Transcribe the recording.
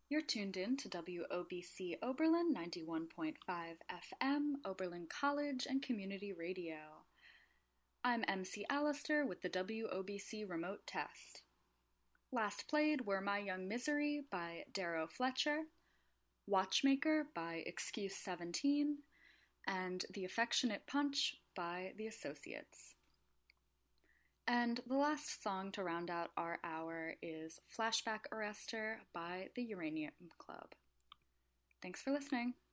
You're tuned in to WOBC Oberlin 91.5 FM, Oberlin College and Community Radio. I'm MC Alistair with the WOBC Remote Test. Last played were My Young Misery by Darrow Fletcher, Watchmaker by Excuse 17, and The Affectionate Punch by The Associates. And the last song to round out our hour is Flashback Arrestor by the Uranium Club. Thanks for listening.